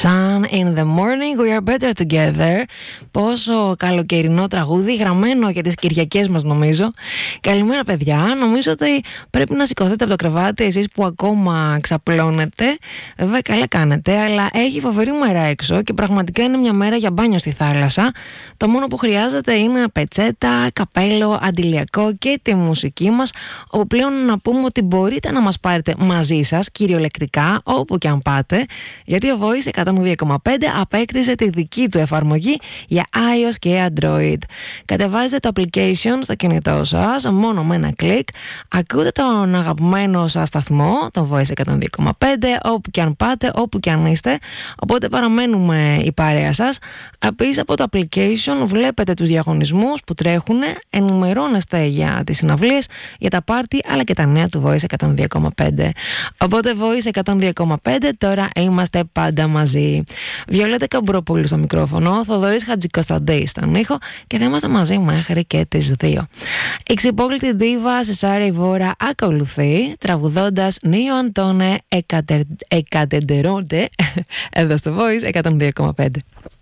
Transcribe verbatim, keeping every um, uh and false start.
Sun in the morning, we are better together. Πόσο καλοκαιρινό τραγούδι, γραμμένο για τις Κυριακές μας νομίζω. Καλημέρα παιδιά, νομίζω ότι πρέπει να σηκωθείτε από το κρεβάτι εσείς που ακόμα ξαπλώνετε. Βέβαια καλά κάνετε, αλλά έχει φοβερή μέρα έξω και πραγματικά είναι μια μέρα για μπάνιο στη θάλασσα. Το μόνο που χρειάζεται είναι πετσέτα, καπέλο, αντιλιακό και τη μουσική μας, όπου πλέον να πούμε ότι μπορείτε να μας πάρετε μαζί σας κυριολεκτικά όπου και αν πάτε, γιατί ο Voice εκατόν δύο κόμμα πέντε απέκτησε τη δική του εφαρμογή για iOS και Android. Κατεβάζετε το application στο κινητό σας μόνο με ένα κλικ, ακούτε τον αγαπημένο σας σταθμό, τον Voice εκατόν δύο κόμμα πέντε, όπου και αν πάτε, όπου και αν είστε, οπότε παραμένουμε η παρέα σας. Επίσης από το application βλέπετε τους διαγωνισμούς που τρέχουν, ενημερώνεστε για τις συναυλίες, για τα πάρτι αλλά και τα νέα του Voice εκατόν δύο κόμμα πέντε. Οπότε Voice εκατόν δύο κόμμα πέντε, τώρα είμαστε πάντα μαζί. Βιολέτα Καμπουροπούλου στο μικρόφωνο, Θοδωρής Χατζικοσταντέης στον ήχο και θα είμαστε μαζί μέχρι και τις δύο. Η ξυπόκλητη δίβα Σεσάρια Ιβόρα ακολουθεί τραγουδώντας Νίο Αντώνε Εκατεντερόντε εδώ στο Voice εκατόν δύο κόμμα πέντε.